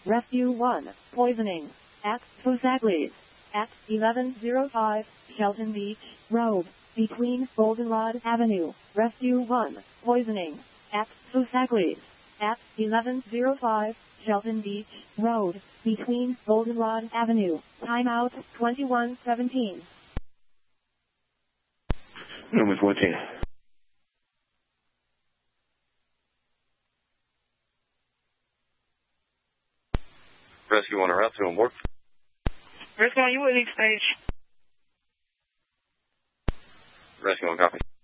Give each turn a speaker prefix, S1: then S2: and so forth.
S1: Rescue 1, poisoning. At Fusaglis. At 1105, Shelton Beach Road, between Goldenrod Avenue. Rescue 1, poisoning. At Fusaglis. At 1105, Shelton Beach Road, between Goldenrod Avenue. Timeout 2117.
S2: Number 14. Rescue 1 route to work.
S3: Rescue 1, you would leave stage.
S2: Rescue 1, copy.